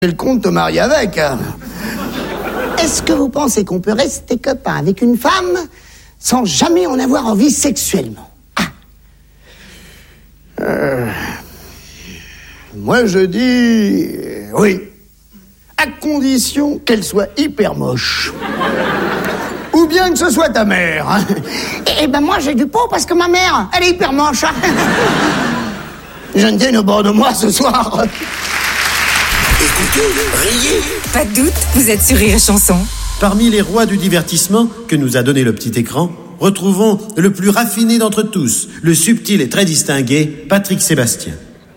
le compte te marier avec. Est-ce que vous pensez qu'on peut rester copain avec une femme sans jamais en avoir envie sexuellement? Moi, je dis oui. À condition qu'elle soit hyper moche. Ou bien que ce soit ta mère. Eh ben moi, j'ai du pot parce que ma mère, elle est hyper moche. Je ne tiens au bord de moi ce soir. Écoutez, riez. Pas de doute, vous êtes sur Rire et Chanson. Parmi les rois du divertissement que nous a donné le petit écran, retrouvons le plus raffiné d'entre tous, le subtil et très distingué Patrick Sébastien.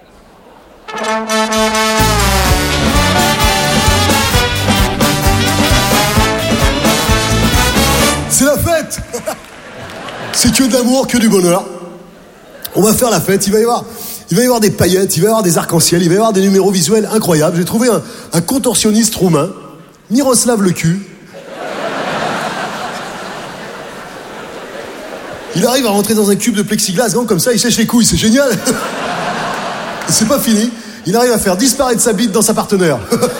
C'est la fête. C'est que de l'amour, que du bonheur. On va faire la fête, il va y avoir des paillettes, il va y avoir des arcs-en-ciel, il va y avoir des numéros visuels incroyables. J'ai trouvé un contorsionniste roumain, Miroslav le cul. Il arrive à rentrer dans un cube de plexiglas grand comme ça, il sèche les couilles, c'est génial. Et c'est pas fini, il arrive à faire disparaître sa bite dans sa partenaire.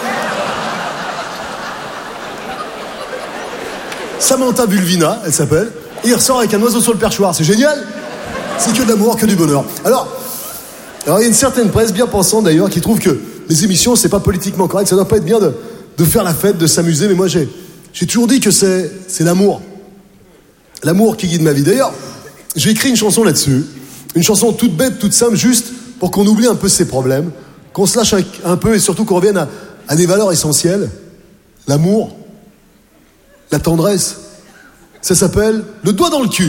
Samantha Bulvina, elle s'appelle, et il ressort avec un oiseau sur le perchoir, c'est génial. C'est que de l'amour, que du bonheur. Alors il y a une certaine presse bien pensante d'ailleurs qui trouve que les émissions c'est pas politiquement correct, ça doit pas être bien de faire la fête, de s'amuser, mais moi j'ai toujours dit que c'est l'amour. L'amour qui guide ma vie. D'ailleurs, j'ai écrit une chanson là-dessus, une chanson toute bête, toute simple, juste pour qu'on oublie un peu ses problèmes, qu'on se lâche un peu et surtout qu'on revienne à des valeurs essentielles. L'amour, la tendresse, ça s'appelle le doigt dans le cul.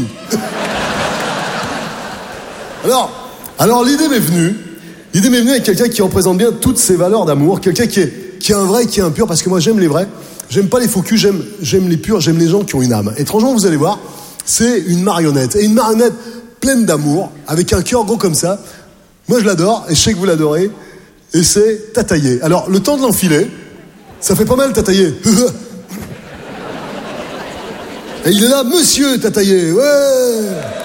Alors l'idée m'est venue avec quelqu'un qui représente bien toutes ces valeurs d'amour, quelqu'un qui est un vrai, qui est un pur, parce que moi j'aime les vrais, j'aime pas les faux culs, j'aime les purs, j'aime les gens qui ont une âme. Étrangement, vous allez voir, c'est une marionnette, et une marionnette pleine d'amour, avec un cœur gros comme ça. Moi je l'adore, et je sais que vous l'adorez, et c'est Tataillé. Alors le temps de l'enfiler, ça fait pas mal Tataillé. Et il est là, monsieur Tataillé, ouais.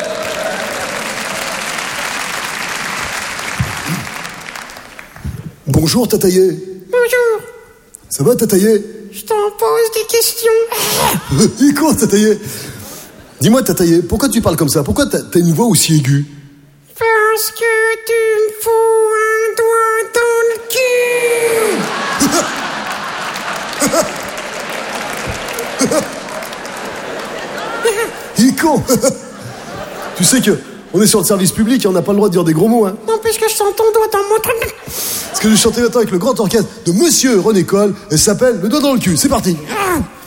Bonjour Tataillé. Bonjour. Ça va Tataillé? Je t'en pose des questions. Il est con Tataillé. Dis-moi Tataillé, pourquoi tu parles comme ça? Pourquoi t'as une voix aussi aiguë? Parce que tu me fous un doigt dans le cul. Il est con. Tu sais que on est sur le service public et on n'a pas le droit de dire des gros mots, hein. Non, puisque je sens ton doigt dans mon truc. Parce que j'ai chanté maintenant avec le grand orchestre de Monsieur René Coll, et ça s'appelle Le doigt dans le cul. C'est parti.